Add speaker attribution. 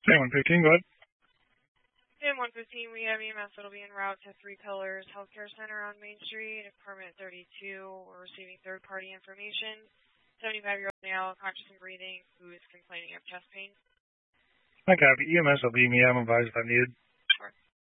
Speaker 1: Okay, 115, go ahead.
Speaker 2: In 115, we have EMS that'll be en route to Three Pillars Healthcare Center on Main Street, apartment 32. We're receiving third-party information. 75-year-old male, conscious and breathing, who is complaining of chest pain.
Speaker 1: I copy. EMS will be me. I'm advised if I'm needed.